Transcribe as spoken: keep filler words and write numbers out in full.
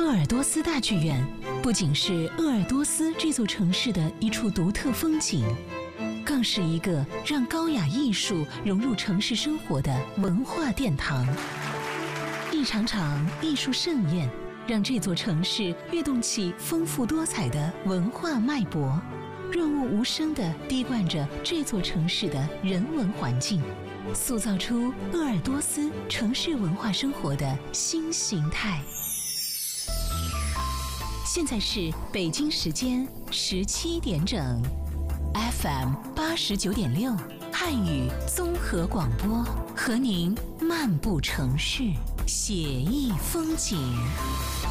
鄂尔多斯大剧院不仅是鄂尔多斯这座城市的一处独特风景，更是一个让高雅艺术融入城市生活的文化殿堂。一场场艺术盛宴，让这座城市跃动起丰富多彩的文化脉搏，润物无声地滴灌着这座城市的人文环境，塑造出鄂尔多斯城市文化生活的新形态。现在是北京时间十七点整 ，F M 八十九点六汉语综合广播，和您漫步城市，写意风景。